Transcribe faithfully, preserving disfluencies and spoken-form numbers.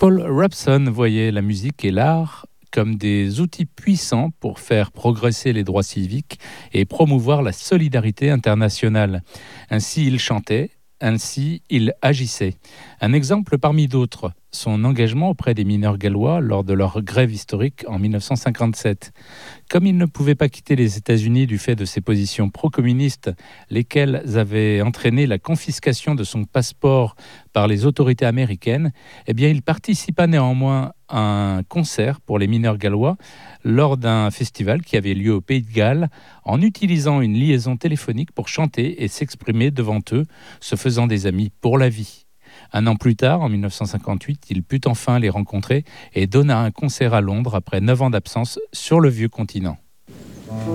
Paul Robeson voyait la musique et l'art comme des outils puissants pour faire progresser les droits civiques et promouvoir la solidarité internationale. Ainsi, il chantait, ainsi, il agissait. Un exemple parmi d'autres, son engagement auprès des mineurs gallois lors de leur grève historique en mille neuf cent cinquante-sept. Comme il ne pouvait pas quitter les États-Unis du fait de ses positions pro-communistes, lesquelles avaient entraîné la confiscation de son passeport par les autorités américaines, eh bien, il participa néanmoins à un concert pour les mineurs gallois lors d'un festival qui avait lieu au Pays de Galles en utilisant une liaison téléphonique pour chanter et s'exprimer devant eux, se faisant des amis pour la vie. Un an plus tard, en mille neuf cent cinquante-huit, il put enfin les rencontrer et donna un concert à Londres après neuf ans d'absence sur le vieux continent.